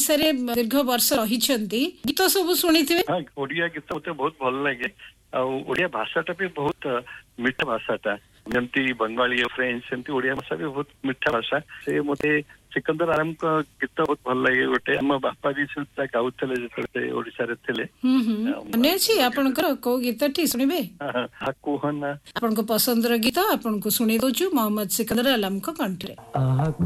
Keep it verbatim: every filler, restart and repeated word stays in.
ओडिसा रे दीर्घ वर्ष रहिछंती गीत सब सुनिथिबे। हां ओडिया गीत मते बहुत भल लागे आ ओडिया भाषाटा भी बहुत मीठा भाषाटा जमती बंगाली फ्रेंच सेमती ओडिया भाषा भी बहुत मीठा भाषा से मते सिकंदर आलम को गीत बहुत भल लागे गोटे हम बापा भी सुनता गाउतले जते ओडिसा रे थिले। हम हम अने छी आपन को को गीतटी सुनिबे। हां कोहना आपन को पसंद र गीत आपन को सुनी दोछु मोहम्मद सिकंदर आलम को कंठरे।